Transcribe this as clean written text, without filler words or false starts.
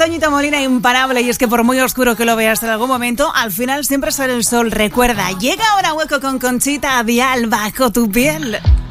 Toñito Molina, imparable. Y es que por muy oscuro que lo veas en algún momento, al final siempre sale el sol. Recuerda, llega ahora Hueco con Conchita Vial, Bajo tu piel.